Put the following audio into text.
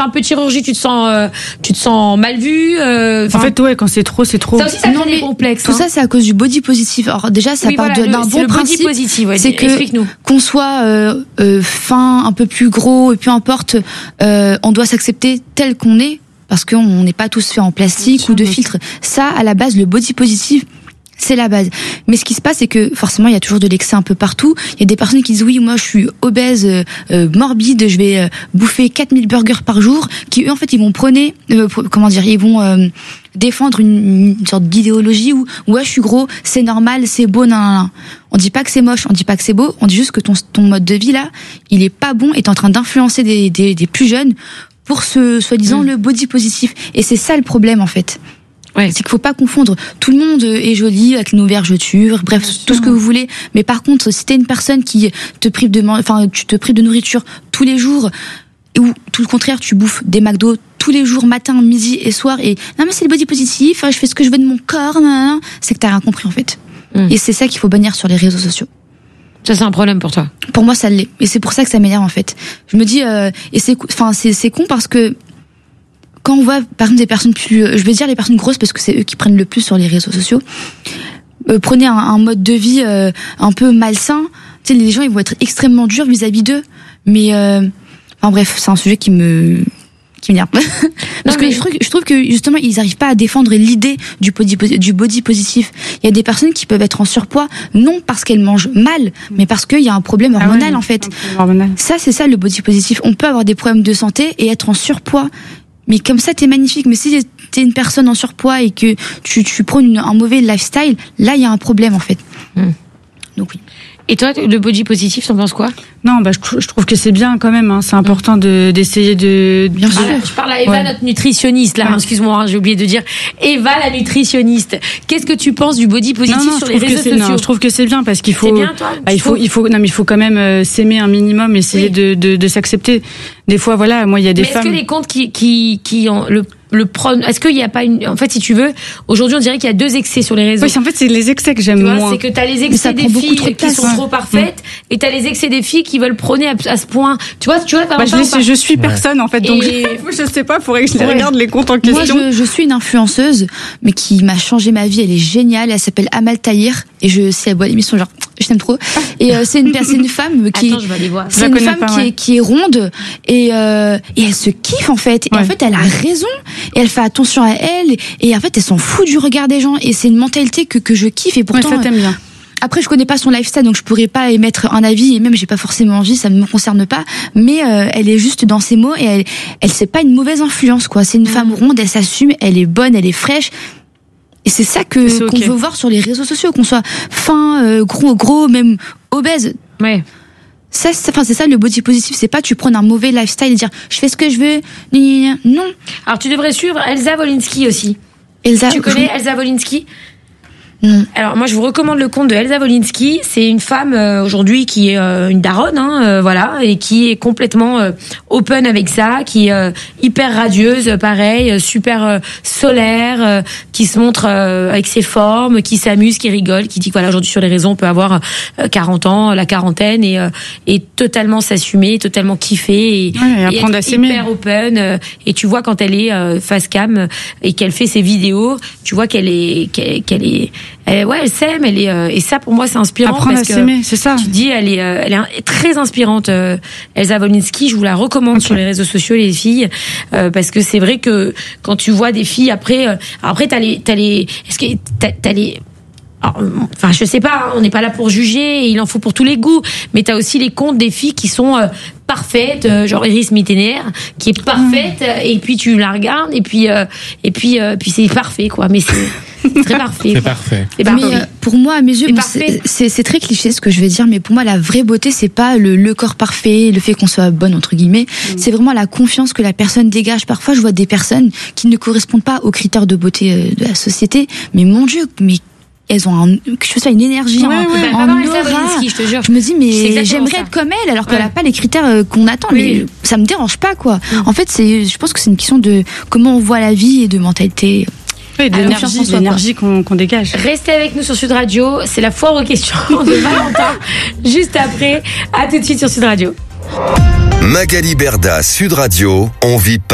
un peu de chirurgie, tu te sens mal vu. En fait, ouais, quand c'est trop, c'est trop. Ça aussi, ça crée des complexes. Tout ça, c'est à cause du body positif. Alors déjà, ça part d'un bon principe. Positif, ouais. C'est que explique-nous. Qu'on soit fin, un peu plus gros, et peu importe, on doit s'accepter tel qu'on est, parce qu'on n'est pas tous faits en plastique ou de filtre. Ça, à la base, le body positif, c'est la base. Mais ce qui se passe, c'est que forcément, il y a toujours de l'excès un peu partout. Il y a des personnes qui disent oui, moi je suis obèse, morbide, je vais bouffer 4000 burgers par jour, qui eux en fait ils vont ils vont défendre une sorte d'idéologie où ouais, je suis gros, c'est normal, c'est beau, nan. On dit pas que c'est moche, on dit pas que c'est beau, on dit juste que ton mode de vie là, il est pas bon et t'es en train d'influencer des plus jeunes pour ce soi-disant le body positif. Et c'est ça le problème en fait. Ouais. C'est qu'il faut pas confondre. Tout le monde est joli avec nos vergetures, bref, tout ce que vous voulez. Mais par contre, si t'es une personne qui te prive tu te prives de nourriture tous les jours, ou tout le contraire, tu bouffes des McDo tous les jours, matin, midi et soir, et non mais c'est le body positif, je fais ce que je veux de mon corps, c'est que t'as rien compris en fait. Et c'est ça qu'il faut bannir sur les réseaux sociaux. Ça, c'est un problème pour toi? Pour moi, ça l'est. Et c'est pour ça que ça m'énerve en fait. Je me dis, et c'est con parce que quand on voit, par exemple, des personnes plus, je vais dire les personnes grosses parce que c'est eux qui prennent le plus sur les réseaux sociaux, prenez un mode de vie un peu malsain, tu sais, les gens ils vont être extrêmement durs vis-à-vis d'eux, mais enfin bref, c'est un sujet qui m'énerve. Parce que je trouve que justement ils arrivent pas à défendre l'idée du body positif. Il y a des personnes qui peuvent être en surpoids, non parce qu'elles mangent mal, mais parce qu'il y a un problème hormonal en fait. Ça, c'est ça le body positif. On peut avoir des problèmes de santé et être en surpoids. Mais comme ça, t'es magnifique. Mais si t'es une personne en surpoids et que tu prônes un mauvais lifestyle, là, il y a un problème, en fait. Donc oui. Et toi, le body positif, t'en penses quoi? Non, je trouve que c'est bien quand même. C'est important d'essayer de. Bien sûr. Je parle à Eva, notre nutritionniste là. Excuse-moi, j'ai oublié de dire Eva, la nutritionniste. Qu'est-ce que tu penses du body positif sur les réseaux sociaux? Non, je trouve que c'est bien parce qu'il faut. C'est bien, toi? Il faut quand même s'aimer un minimum, essayer de s'accepter. Des fois, voilà, moi, il y a des femmes. Est-ce que les comptes qui ont est-ce qu'il y a pas en fait, si tu veux, aujourd'hui on dirait qu'il y a deux excès sur les réseaux. Oui, en fait c'est les excès que j'aime moins. C'est que t'as les excès des filles qui sont trop parfaites et t'as les excès des filles qui veulent prôner à ce point. Tu vois je suis personne en fait, donc je sais pas, faudrait que je regarde les comptes en question. Moi je suis une influenceuse mais qui m'a changé ma vie, elle est géniale, elle s'appelle Amal Tahir et si elle voit l'émission genre je t'aime trop et c'est une femme qui Attends, je vais aller voir. C'est une femme qui est ronde et elle se kiffe en fait et en fait elle a raison. Et elle fait attention à elle et en fait elle s'en fout du regard des gens et c'est une mentalité que je kiffe et pourtant ça t'aime bien. Après je connais pas son lifestyle donc je pourrais pas émettre un avis et même j'ai pas forcément envie, ça me concerne pas, mais elle est juste dans ses mots et elle c'est pas une mauvaise influence quoi, c'est une femme ronde, elle s'assume, elle est bonne, elle est fraîche. Et c'est ça qu'on veut voir sur les réseaux sociaux, qu'on soit fin, gros, même obèse. Ouais. C'est ça le body positif, c'est pas tu prends un mauvais lifestyle et dire je fais ce que je veux, non. Alors tu devrais suivre Elsa Wolinski aussi. Tu connais Elsa Wolinski? Non. Alors moi je vous recommande le compte de Elsa Wolinski. C'est une femme aujourd'hui qui est une daronne, voilà, et qui est complètement open avec ça, qui est hyper radieuse, pareil, super solaire, qui se montre avec ses formes, qui s'amuse, qui rigole, qui dit que voilà aujourd'hui sur les réseaux on peut avoir 40 ans, la quarantaine et totalement s'assumer, totalement kiffer et apprendre à s'aimer. Hyper open. Et tu vois quand elle est face cam et qu'elle fait ses vidéos, tu vois qu'elle s'aime, et ça pour moi c'est inspirant. Apprendre parce à s'aimer, c'est ça. Tu dis elle est très inspirante. Elsa Wolinski, je vous la recommande sur les réseaux sociaux les filles, parce que c'est vrai que quand tu vois des filles après t'as les enfin je sais pas, on n'est pas là pour juger, il en faut pour tous les goûts, mais t'as aussi les comptes des filles qui sont parfaite, genre Iris Mittener, qui est parfaite, et puis tu la regardes, et puis c'est parfait, quoi. Mais c'est très parfait. C'est parfait. Mais pour moi, à mes yeux, c'est très cliché ce que je vais dire, mais pour moi, la vraie beauté, c'est pas le corps parfait, le fait qu'on soit bonne, entre guillemets. C'est vraiment la confiance que la personne dégage. Parfois, je vois des personnes qui ne correspondent pas aux critères de beauté de la société, mais mon Dieu, mais elles ont une énergie, un aura. Je te jure. Je me dis, mais j'aimerais être comme elle, alors qu'elle a pas les critères qu'on attend. Mais ça me dérange pas, quoi. En fait, je pense que c'est une question de comment on voit la vie et de mentalité. Oui, de l'énergie qu'on dégage. Restez avec nous sur Sud Radio. C'est la foire aux questions de Valentin. Juste après. À tout de suite sur Sud Radio. Magali Berda, Sud Radio. On vit pas